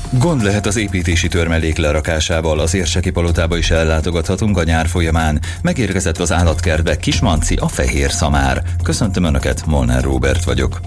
Gond lehet az építési törmelék lerakásával, az Érseki palotába is ellátogathatunk a nyár folyamán. Megérkezett az állatkertbe Kismanci, a fehér szamár. Köszöntöm Önöket, Molnár Róbert vagyok.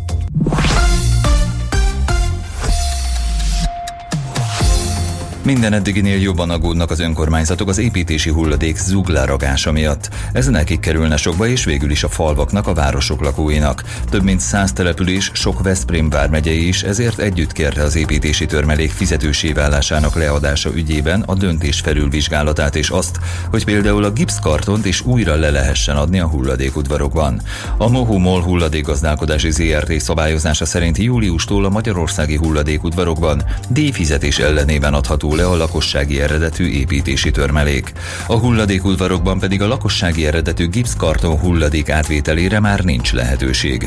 Minden eddiginél jobban aggódnak az önkormányzatok az építési hulladék zugleragása miatt. Ez nekik kerülne sokba, és végül is a falvaknak, a városok lakóinak. Több mint 100 település, sok Veszprém vármegyei is ezért együtt kérte az építési törmelék fizetőssé válásának leadása ügyében a döntés felülvizsgálatát és azt, hogy például a gipszkartont is újra le lehessen adni a hulladékudvarokban. A Mohu MOL hulladékgazdálkodási ZRT szabályozása szerint júliustól a magyarországi hulladékudvarokban díjfizetés ellenében adható le a lakossági eredetű építési törmelék. A hulladékudvarokban pedig a lakossági eredetű gipszkarton hulladék átvételére már nincs lehetőség.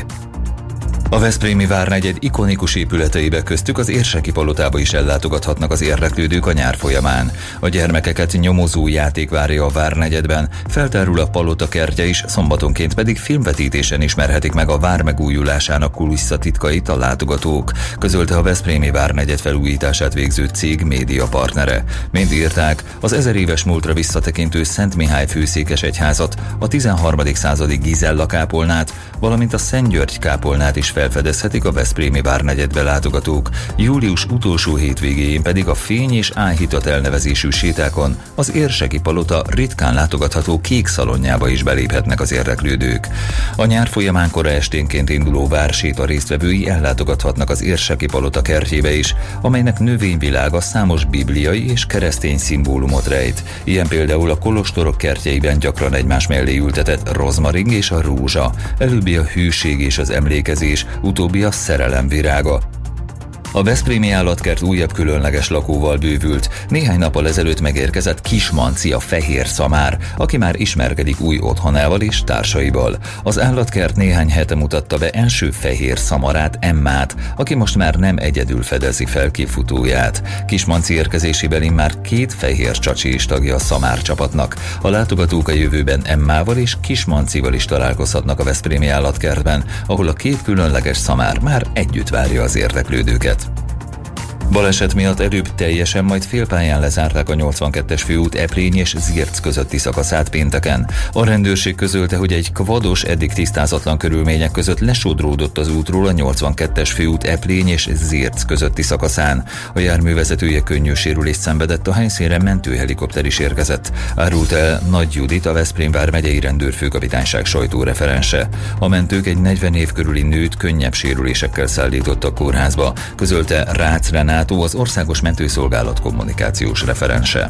A veszprémi várnegyed ikonikus épületeibe, köztük az Érseki palotába is ellátogathatnak az érdeklődők a nyár folyamán. A gyermekeket nyomozó játék várja a várnegyedben, feltárul a palota kertje is, szombatonként pedig filmvetítésen ismerhetik meg a vár megújulásának kulisszatitkait a látogatók, közölte a veszprémi várnegyed felújítását végző cég médiapartnere. Mint írták, az 1000 éves múltra visszatekintő Szent Mihály főszékes egyházat, a 13. századi Gizella kápolnát, valamint a Szent György kápolnát is felfedezhetik a veszprémi várnegyedbe látogatók, július utolsó hétvégéjén pedig a Fény és Áhítat elnevezésű sétákon az Érseki palota ritkán látogatható kék szalonjába is beléphetnek az érdeklődők. A nyár folyamán kora esténként induló várséta résztvevői ellátogathatnak az Érseki palota kertjébe is, amelynek növényvilága számos bibliai és keresztény szimbólumot rejt. Ilyen például a kolostorok kertjeiben gyakran egymás mellé ültetett rozmaring és a rózsa, előbbi a hűség és az emlékezés, utóbbi a szerelem virága. A veszprémi állatkert újabb különleges lakóval bővült. Néhány nappal ezelőtt megérkezett Kismanci, a fehér szamár, aki már ismerkedik új otthonával és társaival. Az állatkert néhány hete mutatta be első fehér szamarát, Emmát, aki most már nem egyedül fedezi fel kifutóját. Kismanci érkezésében immár 2 fehér csacsi is tagja a szamár csapatnak. A látogatók a jövőben Emmával és Kismancival is találkozhatnak a veszprémi állatkertben, ahol a 2 különleges szamár már együtt várja az érdeklődőket. Baleset miatt előbb teljesen, majd félpályán lezárták a 82-es főút Eprény és Zirc közötti szakaszát pénteken. A rendőrség közölte, hogy egy kvados, eddig tisztázatlan körülmények között lesodródott az útról a 82-es főút Eprény és Zirc közötti szakaszán. A jármű vezetője könnyű sérülést szenvedett, a helyszínre mentőhelikopter is érkezett, árult el Nagy Judit, a Veszprém vármegyei rendőrfőkapitányság sajtóreferense. A mentők egy 40 év körüli nőt könnyebb sérülésekkel szállítottak kórházba, közölte Rácz Renát, az Országos Mentőszolgálat kommunikációs referense.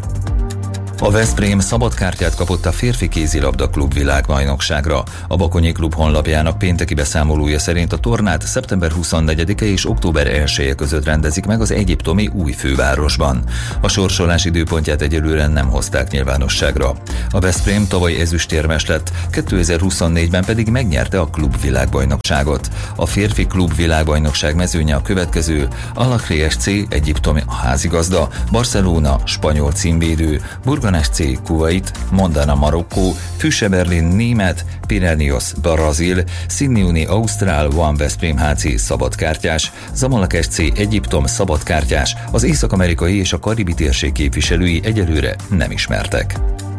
A Veszprém szabadkártyát kapott a férfi kézilabda klub világbajnokságra. A Bakonyi klub honlapjának pénteki beszámolója szerint a tornát szeptember 24-e és október 1-e között rendezik meg az egyiptomi új fővárosban. A sorsolás időpontját egyelőre nem hozták nyilvánosságra. A Veszprém tavaly ezüstérmes lett, 2024-ben pedig megnyerte a klub világbajnokságot. A férfi klub világbajnokság mezőnye a következő: Al-Ahly SC egyiptomi házigazda, Barcelona spanyol címvédő, Burganes C Kuwait, Mondana Marokkó, Füsse Berlin német, Piraeus Brazil, Sinniuni Ausztrál, One Veszprém HC szabadkártyás, Zamalek SC Egyiptom szabadkártyás, az észak-amerikai és a karibi térség képviselői egyelőre nem ismertek.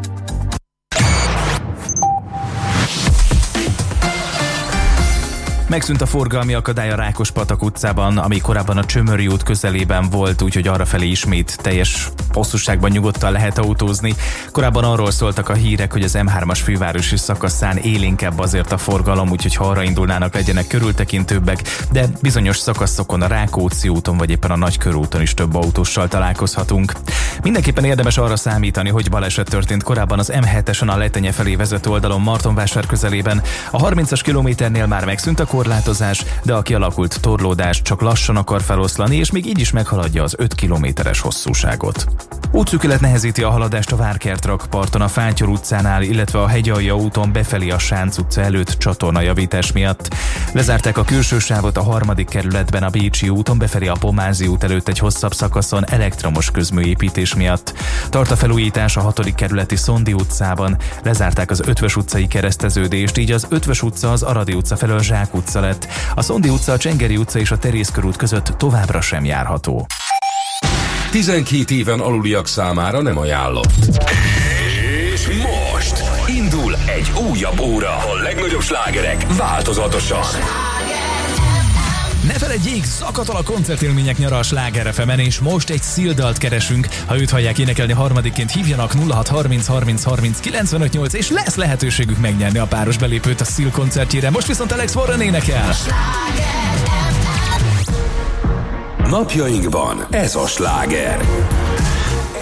Megszűnt a forgalmi akadály a Rákospatak utcában, ami korábban a Csömöri út közelében volt, úgyhogy arrafelé ismét teljes hosszúságban nyugodtan lehet autózni. Korábban arról szóltak a hírek, hogy az M3-as fővárosi szakaszán élénkebb azért a forgalom, úgyhogy ha arra indulnának, legyenek körültekintőbbek, de bizonyos szakaszokon, a Rákóczi úton vagy éppen a Nagykörúton is több autóssal találkozhatunk. Mindenképpen érdemes arra számítani, hogy baleset történt korábban az M7-esen a Letenye felé vezető oldalon Martonvásár közelében. A 30-as kilométernél már megszűnt a korlátozás, de a kialakult torlódás csak lassan akar feloszlani, és még így is meghaladja az 5 kilométeres hosszúságot. Útszűkület nehezíti a haladást a Várkert-rakparton, a Fátyor utcánál, illetve a Hegyalja úton befelé a Sánc utca előtt csatornajavítás miatt. Lezárták a külső sávot a 3. kerületben a Bécsi úton befelé a Pomázi út előtt egy hosszabb szakaszon elektromos közműépítés miatt. Tart a felújítás a 6. kerületi Szondi utcában, lezárták az Ötvös utcai kereszteződést, így az Ötvös utca az Aradi utca felől Zsák utca lett. A Szondi utca, a Csengeri utca és a Terészkörút között továbbra sem járható. 12 éven aluliak számára nem ajánlott. És most indul egy újabb óra. A legnagyobb slágerek változatosan. Ne feledjék, szakadt a koncertélmények nyara a Sláger FM-en, és most egy Szildalt keresünk. Ha őt hallják énekelni harmadikként, hívjanak 0630 30 30 95 8, és lesz lehetőségük megnyerni a páros belépőt a Szil koncertjére. Most viszont Alex Warren énekel. Napjainkban ez a sláger.